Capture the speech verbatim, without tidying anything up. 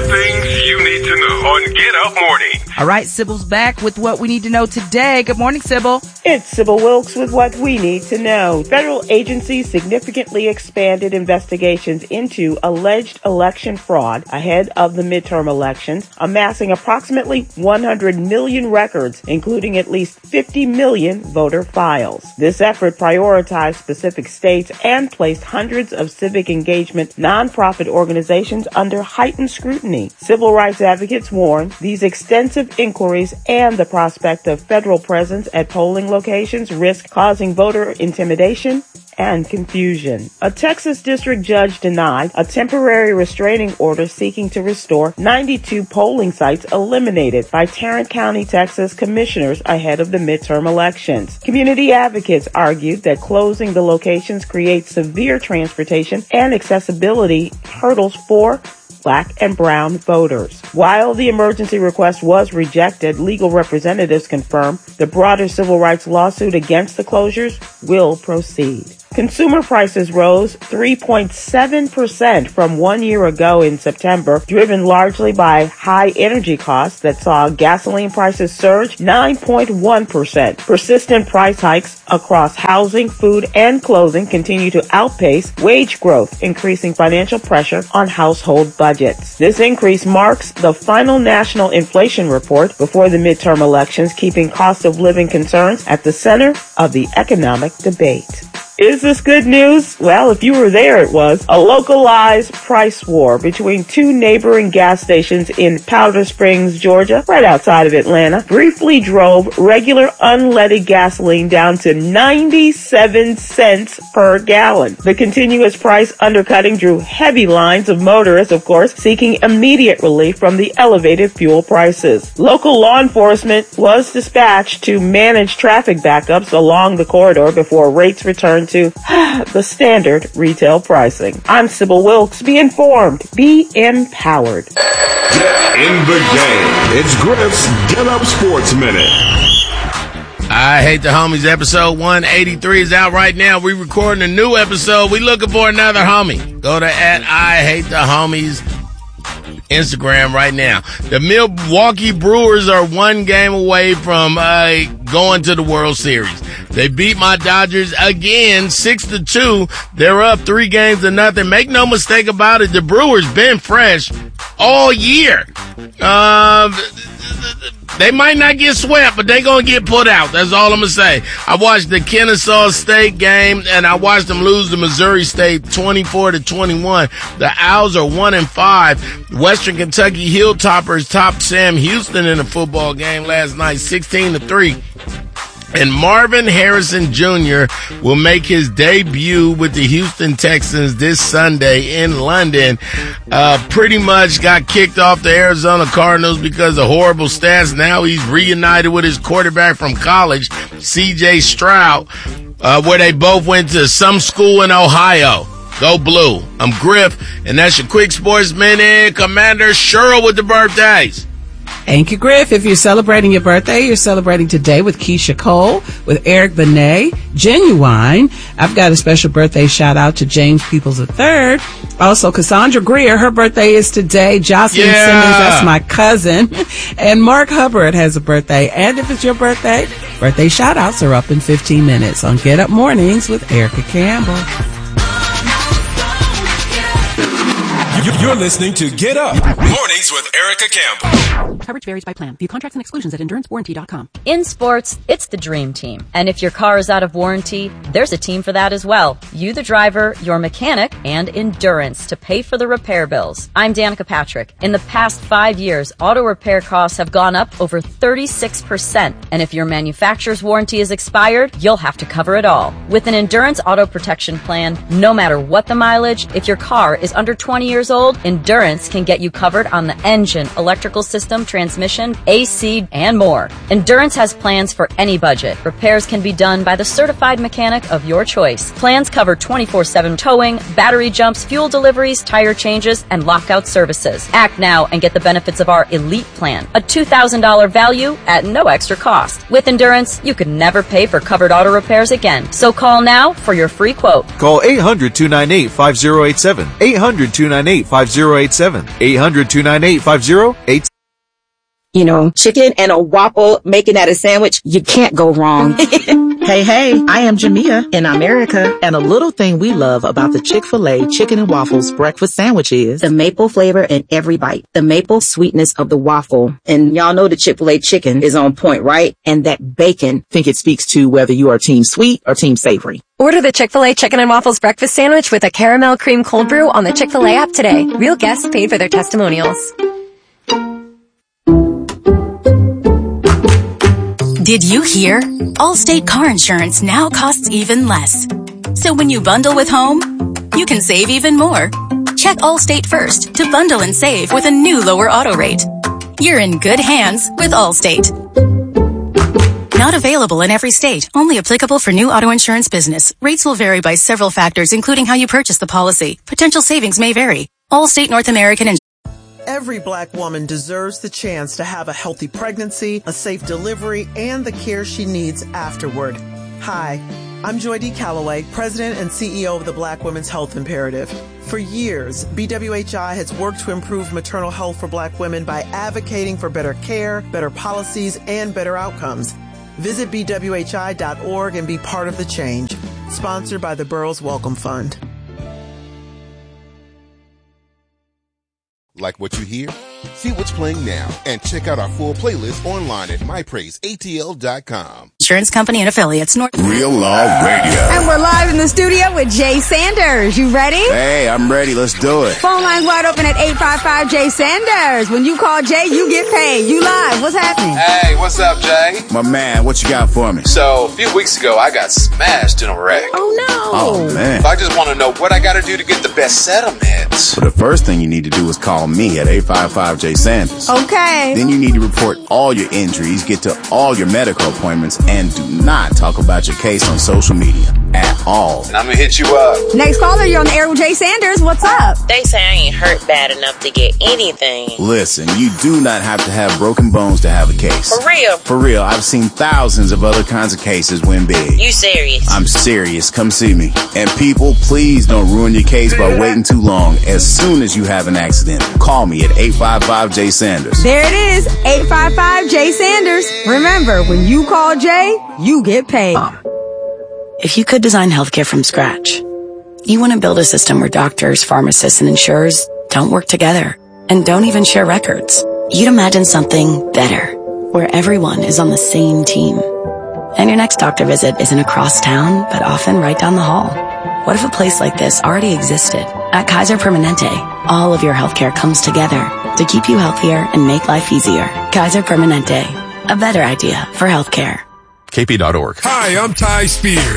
things you need to know on Get Up Morning. All right, Sybil's back with what we need to know today. Good morning, Sybil. It's Sybil Wilkes with what we need to know. Federal agencies significantly expanded investigations into alleged election fraud ahead of the midterm elections, amassing approximately one hundred million records, including at least fifty million voter files. This effort prioritized specific states and placed hundreds of civic engagement nonprofit organizations under heightened scrutiny. Civil rights advocates warn these extensive inquiries and the prospect of federal presence at polling locations risk causing voter intimidation and confusion. A Texas district judge denied a temporary restraining order seeking to restore ninety-two polling sites eliminated by Tarrant County, Texas commissioners ahead of the midterm elections. Community advocates argued that closing the locations creates severe transportation and accessibility hurdles for Black and brown voters. While the emergency request was rejected, legal representatives confirmed the broader civil rights lawsuit against the closures will proceed. Consumer prices rose three point seven percent from one year ago in September, driven largely by high energy costs that saw gasoline prices surge nine point one percent. Persistent price hikes across housing, food, and clothing continue to outpace wage growth, increasing financial pressure on household budgets. This increase marks the final national inflation report before the midterm elections, keeping cost of living concerns at the center of the economic debate. Is this good news? Well, if you were there, it was. A localized price war between two neighboring gas stations in Powder Springs, Georgia, right outside of Atlanta, briefly drove regular unleaded gasoline down to ninety-seven cents per gallon. The continuous price undercutting drew heavy lines of motorists, of course, seeking immediate relief from the elevated fuel prices. Local law enforcement was dispatched to manage traffic backups along the corridor before rates returned to the standard retail pricing. I'm Sybil Wilkes. Be informed. Be empowered. Get in the game. It's Griff's Get Up Sports Minute. I Hate the Homies episode one eighty-three is out right now. We recording a new episode. We looking for another homie. Go to at I Hate the Homies Instagram right now. The Milwaukee Brewers are one game away from uh, going to the World Series. They beat my Dodgers again, six to two. They're up three games to nothing. Make no mistake about it, the Brewers been fresh all year. Uh, they might not get swept, but they gonna get put out. That's all I'm gonna say. I watched the Kennesaw State game, and I watched them lose to Missouri State twenty-four to twenty-one. The Owls are one and five. Western Kentucky Hilltoppers topped Sam Houston in a football game last night, sixteen to three. And Marvin Harrison Junior will make his debut with the Houston Texans this Sunday in London. Uh, pretty much got kicked off the Arizona Cardinals because of horrible stats. Now he's reunited with his quarterback from college, C J Stroud, uh, where they both went to some school in Ohio. Go Blue. I'm Griff, and that's your Quick Sports Minute. Commander Cheryl with the birthdays. Thank you, Griff. If you're celebrating your birthday, you're celebrating today with Keisha Cole, with Eric Benet, Genuine. I've got a special birthday shout out to James Peoples the third. Also, Cassandra Greer, her birthday is today. Jocelyn Yeah. Simmons, that's my cousin. And Mark Hubbard has a birthday. And if it's your birthday, birthday shout outs are up in fifteen minutes on Get Up Mornings with Erica Campbell. You're listening to Get Up Mornings with Erica Campbell. Coverage varies by plan. View contracts and exclusions at endurance warranty dot com. In sports, it's the dream team. And if your car is out of warranty, there's a team for that as well. You, the driver, your mechanic, and Endurance to pay for the repair bills. I'm Danica Patrick. In the past five years, auto repair costs have gone up over thirty-six percent. And if your manufacturer's warranty is expired, you'll have to cover it all. With an Endurance auto protection plan, no matter what the mileage, if your car is under twenty years old, Endurance can get you covered on the engine, electrical system, transmission, transmission, A C, and more. Endurance has plans for any budget. Repairs can be done by the certified mechanic of your choice. Plans cover twenty-four seven towing, battery jumps, fuel deliveries, tire changes, and lockout services. Act now and get the benefits of our Elite Plan, a two thousand dollars value at no extra cost. With Endurance, you could never pay for covered auto repairs again. So call now for your free quote. Call eight hundred, two nine eight, five zero eight seven. eight hundred, two nine eight, five zero eight seven. eight hundred, two nine eight, five zero eight seven. You know, chicken and a waffle, making that a sandwich, you can't go wrong. Hey, hey, I am Jamia in America, and a little thing we love about the Chick-fil-A Chicken and Waffles breakfast sandwich is the maple flavor in every bite, the maple sweetness of the waffle. And y'all know the Chick-fil-A chicken is on point, right? And that bacon. I think it speaks to whether you are team sweet or team savory. Order the Chick-fil-A Chicken and Waffles breakfast sandwich with a caramel cream cold brew on the Chick-fil-A app today. Real guests paid for their testimonials. Did you hear? Allstate car insurance now costs even less. So when you bundle with home, you can save even more. Check Allstate first to bundle and save with a new lower auto rate. You're in good hands with Allstate. Not available in every state. Only applicable for new auto insurance business. Rates will vary by several factors, including how you purchase the policy. Potential savings may vary. Allstate North American Insurance. Every black woman deserves the chance to have a healthy pregnancy, a safe delivery, and the care she needs afterward. Hi, I'm Joy D. Calloway, President and C E O of the Black Women's Health Imperative. For years, B W H I has worked to improve maternal health for black women by advocating for better care, better policies, and better outcomes. Visit B W H I dot org and be part of the change. Sponsored by the Burroughs Welcome Fund. Like what you hear? See what's playing now and check out our full playlist online at my praise A T L dot com. Insurance company and affiliates. North Real Law Radio. And we're live in the studio with Jay Sanders. You ready? Hey, I'm ready. Let's do it. Phone lines wide open at eight five five Jay Sanders. When you call Jay, you get paid. You live. What's happening? Hey, what's up, Jay? My man, what you got for me? So, a few weeks ago, I got smashed in a wreck. Oh, no. Oh, man. So I just want to know what I got to do to get the best settlement. Well, the first thing you need to do is call me at eight five five Jay Sanders. Okay. Then you need to report all your injuries, get to all your medical appointments, and do not talk about your case on social media at all. And I'm going to hit you up. Next caller, you're on the air with Jay Sanders. What's up? They say I ain't hurt bad enough to get anything. Listen, you do not have to have broken bones to have a case. For real? For real. I've seen thousands of other kinds of cases win big. You serious? I'm serious. Come see me. And people, please don't ruin your case by waiting too long. As soon as you have an accident, call me at eight five five Jay Sanders. There it is, eight five five Jay Sanders. Remember, when you call Jay, you get paid. If you could design healthcare from scratch, you want to build a system where doctors, pharmacists, and insurers don't work together and don't even share records. You'd imagine something better, where everyone is on the same team. And your next doctor visit isn't across town, but often right down the hall. What if a place like this already existed? At Kaiser Permanente, all of your healthcare comes together to keep you healthier and make life easier. Kaiser Permanente, a better idea for healthcare. K P dot org. Hi, I'm Ty Spears.